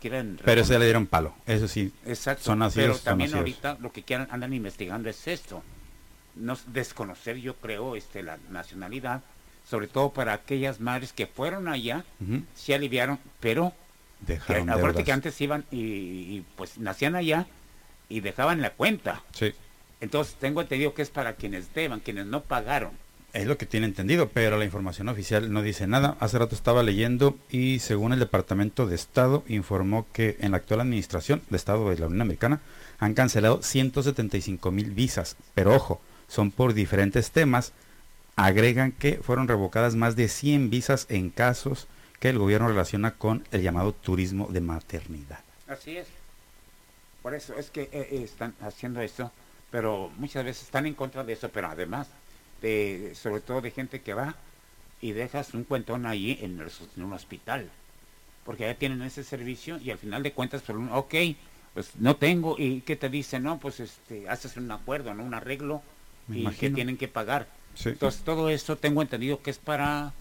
quieren... Pero se le dieron palo, eso sí. Exacto, son nacidos, pero también son nacidos. ahorita lo que quieran, andan investigando es esto. No desconocer, yo creo, la nacionalidad, sobre todo para aquellas madres que fueron allá, se aliviaron, pero Dejaron acuérdate deudas. que antes iban y pues nacían allá y dejaban la cuenta. Sí. Entonces tengo entendido que es para quienes deban, quienes no pagaron. Es lo que tiene entendido, pero la información oficial no dice nada. Hace rato estaba leyendo y según el Departamento de Estado informó que en la actual administración de Estado de la Unión Americana han cancelado 175,000 visas, pero ojo, son por diferentes temas. Agregan que fueron revocadas más de 100 visas en casos que el gobierno relaciona con el llamado turismo de maternidad. Así es. Por eso es que están haciendo eso, pero muchas veces están en contra de eso, pero además, sobre todo de gente que va y dejas un cuentón ahí en un hospital, porque ya tienen ese servicio y al final de cuentas, ok, pues no tengo, y ¿qué te dicen? No, pues haces un acuerdo, ¿no? Un arreglo, y que tienen que pagar. Sí. Entonces todo eso tengo entendido que es para,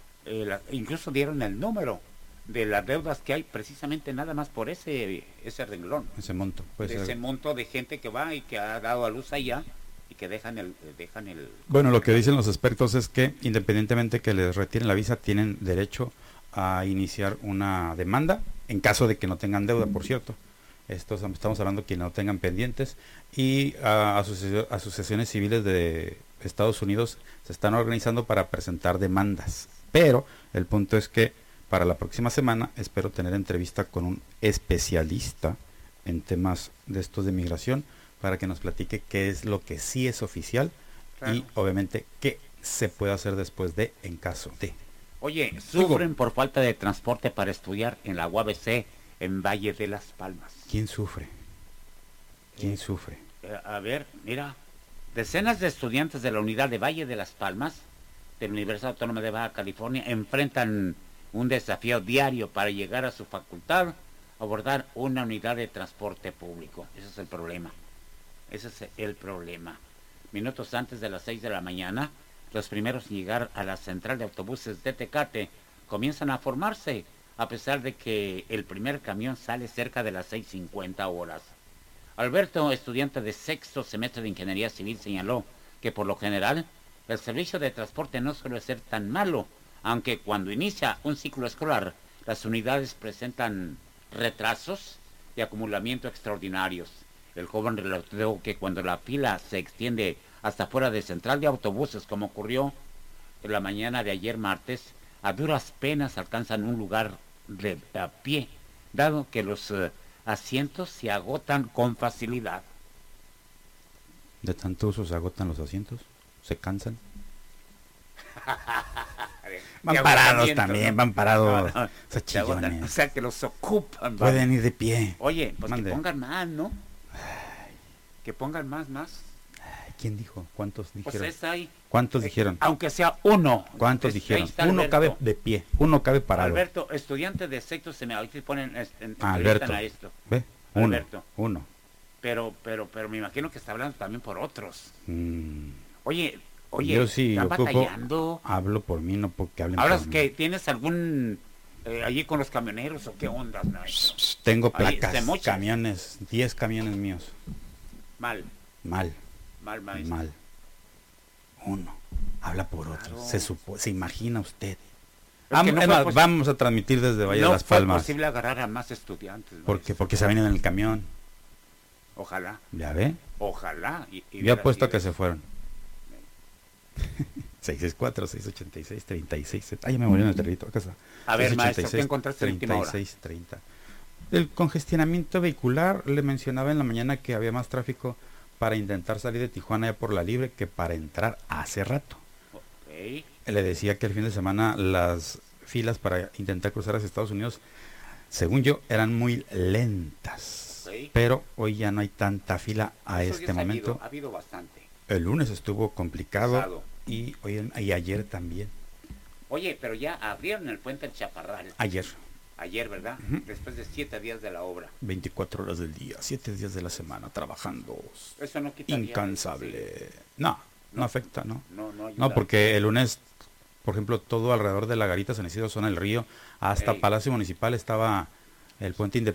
incluso dieron el número de las deudas que hay precisamente nada más por ese renglón. Ese monto. Ese monto de gente que va y que ha dado a luz allá y que dejan el... Bueno, lo que dicen los expertos es que independientemente que les retiren la visa, tienen derecho a iniciar una demanda en caso de que no tengan deuda, por cierto. Estamos hablando de que no tengan pendientes, y asociaciones civiles de Estados Unidos se están organizando para presentar demandas. Pero el punto es que para la próxima semana espero tener entrevista con un especialista en temas de estos de migración para que nos platique qué es lo que sí es oficial, claro, y obviamente qué se puede hacer después de, en caso de. Oye, sufren por falta de transporte para estudiar en la UABC en Valle de las Palmas. ¿Quién sufre? ¿Quién sufre? A ver, mira, decenas de estudiantes de la unidad de Valle de las Palmas de la Universidad Autónoma de Baja California enfrentan un desafío diario para llegar a su facultad, abordar una unidad de transporte público. Ese es el problema. Ese es el problema. Minutos antes de las 6 de la mañana, los primeros en llegar a la central de autobuses de Tecate comienzan a formarse, a pesar de que el primer camión sale cerca de las 6:50 horas. Alberto, estudiante de sexto semestre de Ingeniería Civil, señaló que por lo general el servicio de transporte no suele ser tan malo, aunque cuando inicia un ciclo escolar, las unidades presentan retrasos y acumulamiento extraordinarios. El joven relató que cuando la fila se extiende hasta fuera de central de autobuses, como ocurrió en la mañana de ayer martes, a duras penas alcanzan un lugar a pie, dado que los asientos se agotan con facilidad. ¿De tanto uso se agotan los asientos? ¿Se cansan? Van parados también, ¿no? Van parados. No, o sea, que los ocupan. Pueden ir de pie. Oye, pues que pongan más, ¿no? Que pongan más. ¿Quién dijo? ¿Cuántos dijeron? Pues ahí. ¿Cuántos dijeron? Aunque sea uno. ¿Cuántos dijeron? Uno cabe de pie, uno cabe parado. Alberto, estudiante de sexto semestre, ahí ponen Alberto, a esto. ¿Ve? Uno. Pero me imagino que está hablando también por otros. Oye, yo sí ¿están ocupo, batallando? hablo por mí, no porque hablen ¿Ahora por mí. que tienes algún allí con los camioneros o qué onda, maestro? Tengo placas, camiones, 10 camiones míos. Mal, maestro. Mal. Uno habla por otro. Claro. Se imagina usted. Vamos a transmitir desde Valle de las Palmas. No fue posible agarrar a más estudiantes. Porque se vienen en el camión. Ojalá. ¿Ya ve? Ojalá. Yo apuesto a que se fueron. 664-686-36. Ay, ya me murió en el territo. Acá está. A ver, maestro, ¿qué encontraste en última hora? 36-30. El congestionamiento vehicular, le mencionaba en la mañana que había más tráfico para intentar salir de Tijuana ya por la libre que para entrar hace rato. Okay. Le decía que el fin de semana las filas para intentar cruzar hacia Estados Unidos, según yo, eran muy lentas. Okay. Pero hoy ya no hay tanta fila a este momento. Ha habido bastante. El lunes estuvo complicado y ayer también. Oye, pero ya abrieron el puente del Chaparral. Ayer, ¿verdad? Después de 7 días de la obra. 24 horas del día, 7 días de la semana, trabajando. Eso no quitaría. Incansable. No afecta, ¿no? No, porque el lunes, por ejemplo, todo alrededor de la Garita San Isidro, zona del río, hasta Palacio Municipal estaba el puente Independencia.